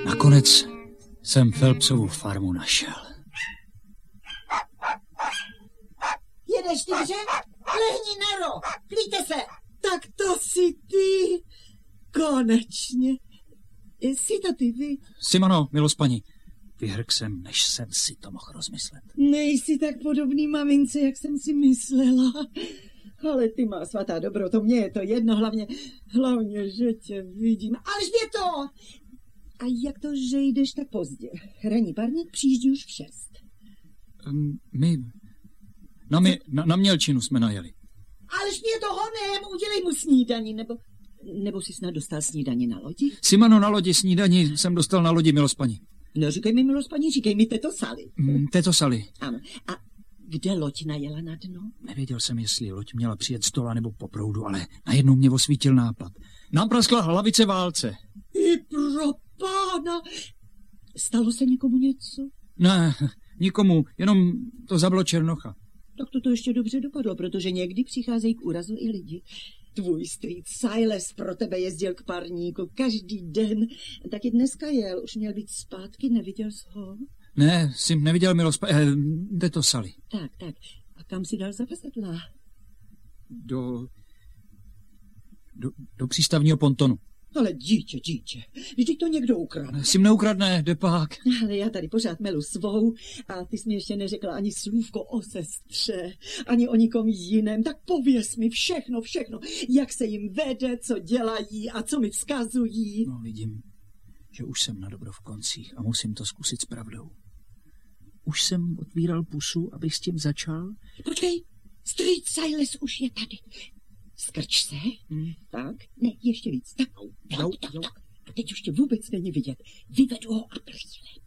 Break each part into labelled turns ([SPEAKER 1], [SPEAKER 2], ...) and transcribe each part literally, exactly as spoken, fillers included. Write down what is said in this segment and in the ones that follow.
[SPEAKER 1] Nakonec jsem Phelpsovu farmu našel.
[SPEAKER 2] Jedeš, tygře? Lehni, Nero! Klíte se! Tak to jsi ty! Konečně! Jsi to ty, vy?
[SPEAKER 1] Simano, milost paní, vyhrk jsem, než jsem si to mohl rozmyslet.
[SPEAKER 2] Nejsi tak podobný mamince, jak jsem si myslela. Ale ty má svatá dobro, to mně je to jedno, hlavně, hlavně, že tě vidím. Alžběto! A jak to, že jdeš tak pozdě? Hraní parník přijíždí už v šest.
[SPEAKER 1] Um, my... Na, my, na, na Mělčinu jsme najeli.
[SPEAKER 2] Alžběto, honem, udělej mu snídani, nebo... Nebo jsi snad dostal snídani na lodi?
[SPEAKER 1] Simano, na lodi snídani jsem dostal na lodi, milost paní.
[SPEAKER 2] No, říkej mi, milost paní, říkej mi Teto Sally.
[SPEAKER 1] Mm, Teto Sally.
[SPEAKER 2] Ano. A kde loď najela na dno?
[SPEAKER 1] Nevěděl jsem, jestli loď měla přijet z dola nebo po proudu, ale najednou mě osvítil nápad. Nám praskla hlavice válce.
[SPEAKER 2] I pro pána! Stalo se někomu něco?
[SPEAKER 1] Ne, nikomu, jenom to zabilo Černocha.
[SPEAKER 2] Tak to ještě dobře dopadlo, protože někdy přicházejí k úrazu i lidi. Tvůj strýc Silas pro tebe jezdil k parníku každý den. Taky dneska jel, už měl být zpátky, neviděl jsi ho?
[SPEAKER 1] Ne, jsi neviděl, milost paní, eh, Teto Sally.
[SPEAKER 2] Tak, tak. A kam si dal zavazadla?
[SPEAKER 1] Do, do... Do přístavního pontonu.
[SPEAKER 2] Ale dítě, dítě, vždyť to někdo ukradne.
[SPEAKER 1] Si mne ukradne, depák.
[SPEAKER 2] Ale já tady pořád melu svou a ty jsi mi ještě neřekla ani slůvko o sestře, ani o nikom jiném. Tak pověz mi všechno, všechno, jak se jim vede, co dělají a co mi vzkazují.
[SPEAKER 1] No, vidím, že už jsem na dobro v koncích a musím to zkusit s pravdou. Už jsem otvíral pusu, abych s tím začal.
[SPEAKER 2] Počkej, strýc Silas už je tady. Skrč se. Hmm. Tak, ne, ještě víc. Tak, tak,
[SPEAKER 1] jo,
[SPEAKER 2] tak,
[SPEAKER 1] jo.
[SPEAKER 2] tak. A teď už tě vůbec není vidět. Vyvedu ho aprílem.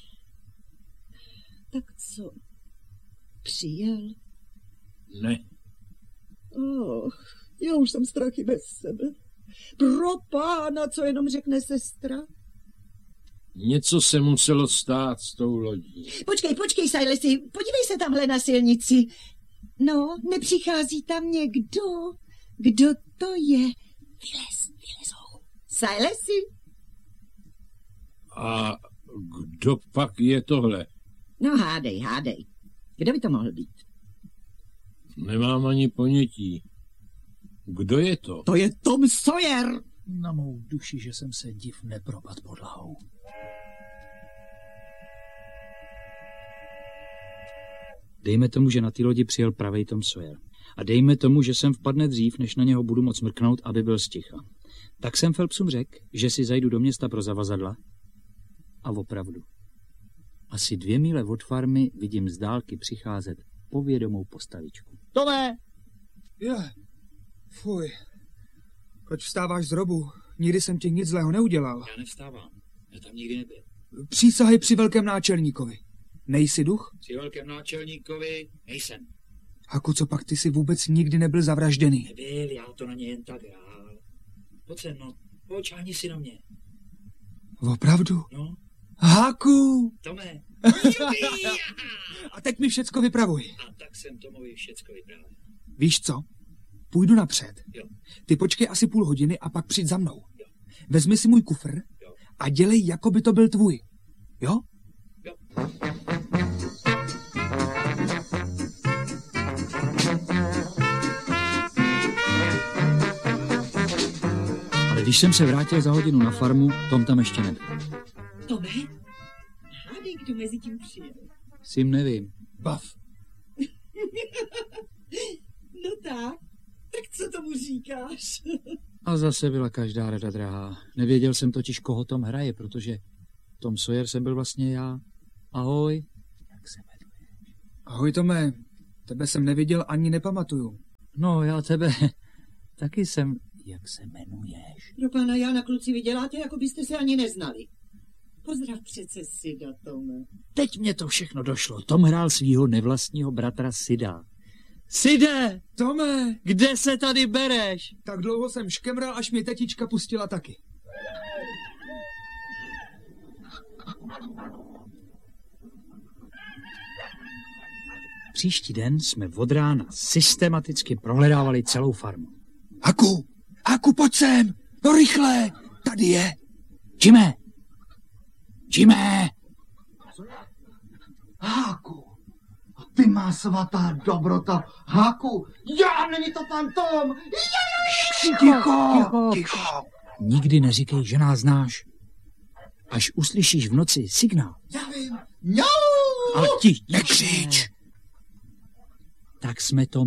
[SPEAKER 2] Tak co? Přijel?
[SPEAKER 3] Ne.
[SPEAKER 2] Oh, já už jsem strachy bez sebe. Pro pána, co jenom řekne sestra?
[SPEAKER 3] Něco se muselo stát s tou lodí.
[SPEAKER 2] Počkej, počkej, Silesi, podívej se tamhle na silnici. No, nepřichází tam někdo? Kdo to je? Vylez, vylezou. Silesi?
[SPEAKER 3] A kdo pak je tohle?
[SPEAKER 2] No hádej, hádej. Kdo by to mohl být?
[SPEAKER 3] Nemám ani ponětí. Kdo je to?
[SPEAKER 2] To je Tom Sawyer.
[SPEAKER 1] Na mou duši, že jsem se div nepropad podlahou. Dejme tomu, že na té lodi přijel pravej Tom Sawyer. A dejme tomu, že jsem vpadne dřív, než na něho budu moc mrknout, aby byl sticha. Tak jsem Phelpsům řekl, že si zajdu do města pro zavazadla. A opravdu. Asi dvě míle od farmy vidím z dálky přicházet povědomou postavičku.
[SPEAKER 4] Tome! Je, fuj. Proč vstáváš z robu? Nikdy jsem ti nic zlého neudělal.
[SPEAKER 1] Já nevstávám. Já tam nikdy nebyl.
[SPEAKER 4] Přísahy při velkém náčelníkovi. Nejsi duch?
[SPEAKER 1] Při velkém náčelníkovi nejsem.
[SPEAKER 4] Haku, co pak ty si vůbec nikdy nebyl zavražděný?
[SPEAKER 1] Nebyl, já to na ně jen tak hrál. Pojď sem, no. Pojď, ani si na mě.
[SPEAKER 4] Opravdu?
[SPEAKER 1] No.
[SPEAKER 4] Haku!
[SPEAKER 1] Tome.
[SPEAKER 4] A teď mi všecko vypravuj.
[SPEAKER 1] A tak jsem Tomovi všecko vyprávěl.
[SPEAKER 4] Víš co? Půjdu napřed.
[SPEAKER 1] Jo.
[SPEAKER 4] Ty počkej asi půl hodiny a pak přijď za mnou.
[SPEAKER 1] Jo.
[SPEAKER 4] Vezmi si můj kufr
[SPEAKER 1] Jo.
[SPEAKER 4] a dělej, jako by to byl tvůj. Jo?
[SPEAKER 1] Jo. Ale když jsem se vrátil za hodinu na farmu, Tom tam ještě nebyl.
[SPEAKER 2] Tome? Hádej, kdo mezi tím přijel.
[SPEAKER 1] Sim nevím.
[SPEAKER 4] Bav.
[SPEAKER 2] No tak, tak co tomu říkáš?
[SPEAKER 1] A zase byla každá rada drahá. Nevěděl jsem totiž, koho Tom hraje, protože Tom Sawyer jsem byl vlastně já. Ahoj. Jak se jmenuješ?
[SPEAKER 4] Ahoj, Tome. Tebe jsem neviděl ani nepamatuju.
[SPEAKER 1] No, já tebe taky jsem. Jak se jmenuješ?
[SPEAKER 2] Pro pána Jána, kluci, vy děláte, jako byste se ani neznali. Pozdrav přece Sida, Tome.
[SPEAKER 1] Teď mě to všechno došlo. Tom hrál svýho nevlastního bratra Sida. Side!
[SPEAKER 4] Tome!
[SPEAKER 1] Kde se tady bereš?
[SPEAKER 4] Tak dlouho jsem škemral, až mě tetička pustila taky.
[SPEAKER 1] Příští den jsme od rána systematicky prohledávali celou farmu.
[SPEAKER 4] Haku! Haku, pojď sem! No rychle! Tady je!
[SPEAKER 1] Jimé! Jimé!
[SPEAKER 5] Háku, ty má svatá dobrota. Háku, já, není to fantom.
[SPEAKER 1] Ticho, ticho, ticho. Nikdy neříkej, že nás znáš. Až uslyšíš v noci signál.
[SPEAKER 5] Já vím. Mňau!
[SPEAKER 1] Ale ti, nekřič. Tak jsme to